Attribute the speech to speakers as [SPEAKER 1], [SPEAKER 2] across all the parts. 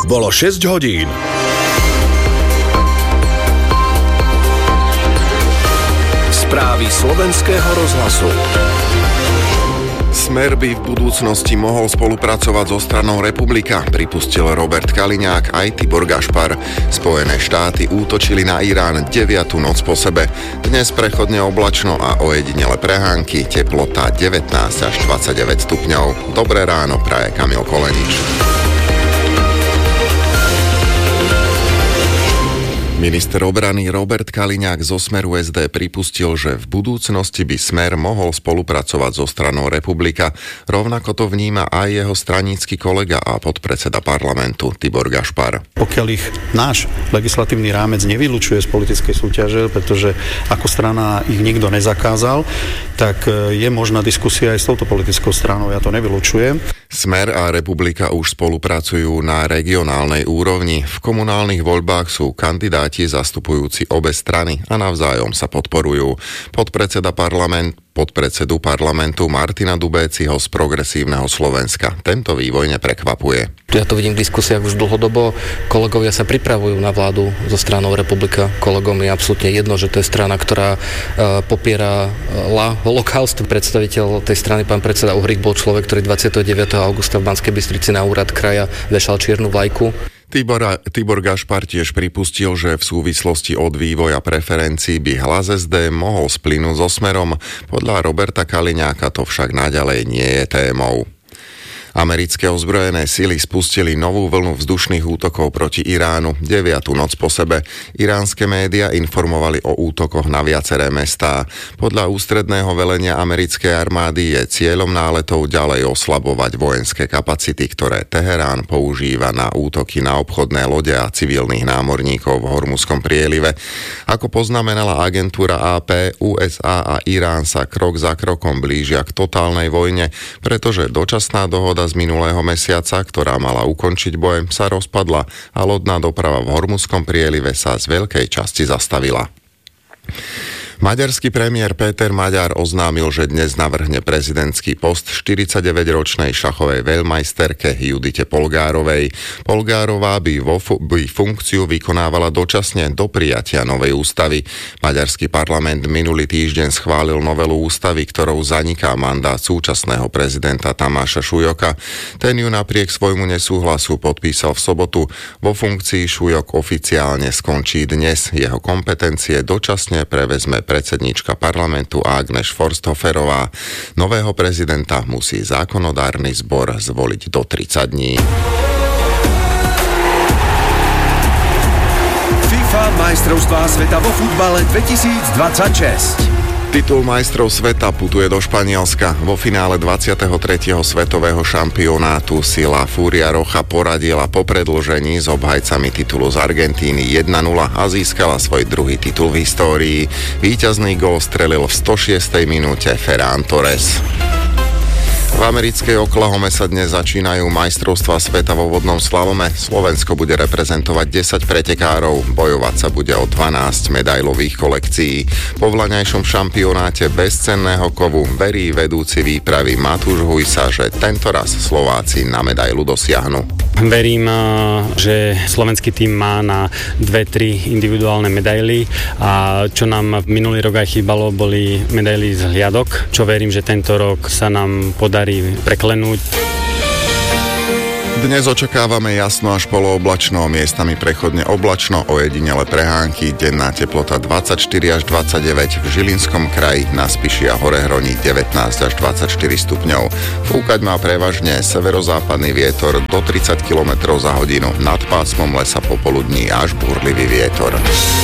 [SPEAKER 1] Bolo 6 hodín. Správy slovenského rozhlasu.
[SPEAKER 2] Smer by v budúcnosti mohol spolupracovať so stranou Republika, pripustil Robert Kaliňák aj Tibor Gašpar. Spojené štáty útočili na Irán 9. noc po sebe. Dnes prechodne oblačno a ojedinele prehánky, teplota 19 až 29 stupňov. Dobré ráno praje Kamil Kolenič. Minister obrany Robert Kaliňák zo Smeru SD pripustil, že v budúcnosti by Smer mohol spolupracovať so stranou Republika. Rovnako to vníma aj jeho stranícky kolega a podpredseda parlamentu Tibor Gašpar.
[SPEAKER 3] Pokiaľ ich náš legislatívny rámec nevylučuje z politickej súťaže, pretože ako strana ich nikto nezakázal, tak je možná diskusia aj s touto politickou stranou, ja to nevylučujem.
[SPEAKER 2] Smer a Republika už spolupracujú na regionálnej úrovni. V komunálnych voľbách sú kandidáti zastupujúci obe strany a navzájom sa podporujú. Podpredsedu parlamentu Martina Dubéciho z Progresívneho Slovenska tento vývoj neprekvapuje.
[SPEAKER 4] Ja to vidím v diskusiách už dlhodobo. Kolegovia sa pripravujú na vládu so stranou Republika. Kolegom je absolútne jedno, že to je strana, ktorá popiera holokaust. Predstaviteľ tej strany, pán predseda Uhrík, bol človek, ktorý 29. augusta v Banskej Bystrici na úrad kraja vešal čiernu vlajku.
[SPEAKER 2] Tibor Gašpar tiež pripustil, že v súvislosti od vývoja preferencií by hlas SD mohol splynúť so Smerom. Podľa Roberta Kaliňáka to však naďalej nie je témou. Americké ozbrojené sily spustili novú vlnu vzdušných útokov proti Iránu 9. noc po sebe. Iránske médiá informovali o útokoch na viaceré mestá. Podľa ústredného velenia americkej armády je cieľom náletov ďalej oslabovať vojenské kapacity, ktoré Teherán používa na útoky na obchodné lode a civilných námorníkov v Hormuzskom prielive. Ako poznamenala agentúra AP, USA a Irán sa krok za krokom blížia k totálnej vojne, pretože dočasná dohoda z minulého mesiaca, ktorá mala ukončiť boj, sa rozpadla a lodná doprava v Hormuzskom prielive sa z veľkej časti zastavila. Maďarský premiér Péter Maďar oznámil, že dnes navrhne prezidentský post 49-ročnej šachovej veľmajsterke Judite Polgárovej. Polgárová by funkciu vykonávala dočasne do prijatia novej ústavy. Maďarský parlament minulý týždeň schválil novelu ústavy, ktorou zaniká mandát súčasného prezidenta Tamáša Šujoka. Ten ju napriek svojmu nesúhlasu podpísal v sobotu. Vo funkcii Šujok oficiálne skončí dnes. Jeho kompetencie dočasne prevezme predsedníčka parlamentu Ágnes Forsthoferová. Nového prezidenta musí zákonodárny zbor zvoliť do 30 dní.
[SPEAKER 1] FIFA majstrovstvá sveta vo futbale 2026.
[SPEAKER 2] Titul majstrov sveta putuje do Španielska. Vo finále 23. svetového šampionátu si La Furia Roja poradila po predĺžení s obhajcami titulu z Argentíny 1-0 a získala svoj druhý titul v histórii. Víťazný gól strelil v 106. minúte Ferran Torres. V americkej Oklahome sa dnes začínajú majstrovstvá sveta vo vodnom slalome. Slovensko bude reprezentovať 10 pretekárov, bojovať sa bude o 12 medailových kolekcií. Po vlaňajšom šampionáte bezcenného kovu verí vedúci výpravy Matúš Hujsa, že tentoraz Slováci na medailu dosiahnu.
[SPEAKER 5] Verím, že slovenský tím má na 2-3 individuálne medaily a čo nám minulý rok aj chýbalo, boli medaily z hliadok, čo verím, že tento rok sa nám podarí preklenúť.
[SPEAKER 2] Dnes očakávame jasno až polooblačno, miestami prechodne oblačno, ojedinele prehánky, denná teplota 24 až 29, v Žilinskom kraji, na Spiši a Horehroní 19 až 24 stupňov. Fúkať má prevažne severozápadný vietor do 30 km za hodinu, nad pásmom lesa popoludní až búrlivý vietor.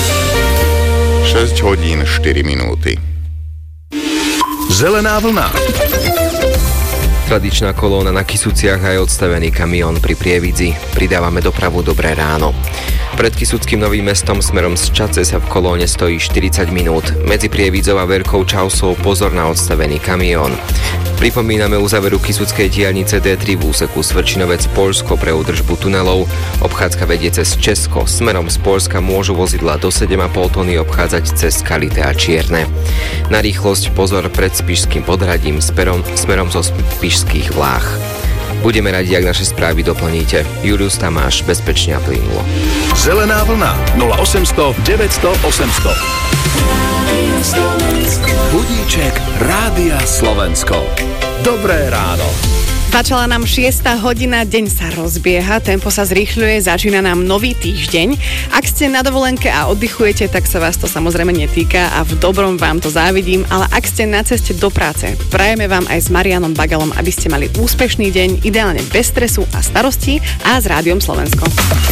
[SPEAKER 2] 6 hodín 4 minúty.
[SPEAKER 1] Zelená vlna.
[SPEAKER 6] Tradičná kolóna na Kysuciach a je odstavený kamión pri Prievidzi. Pridávame dopravu Dobré ráno. Pred Kysuckým Novým Mestom smerom z Čadce sa v kolóne stojí 40 minút. Medzi Prievidzou a Veľkou Čausou pozor na odstavený kamión. Pripomíname uzáveru Kysuckej diaľnice D3 v úseku Svrčinovec Poľsko pre údržbu tunelov. Obchádzka vedie cez Česko. Smerom z Poľska môžu vozidlá do 7,5 tony obchádzať cez Kalité a Čierne. Na rýchlosť pozor pred Spišským Podhradím smerom zo Spišských Vlách. Budeme radi, ak naše správy doplníte. Julius Tamáš, bezpečne a plynulo.
[SPEAKER 1] Zelená vlna 0800 900 800. Budíček Rádia Slovensko. Dobré ráno.
[SPEAKER 7] Začala nám 6. hodina, deň sa rozbieha, tempo sa zrýchľuje, začína nám nový týždeň. Ak ste na dovolenke a oddychujete, tak sa vás to samozrejme netýka a v dobrom vám to závidím, ale ak ste na ceste do práce, prajeme vám aj s Marianom Bagalom, aby ste mali úspešný deň, ideálne bez stresu a starostí a s Rádiom Slovensko.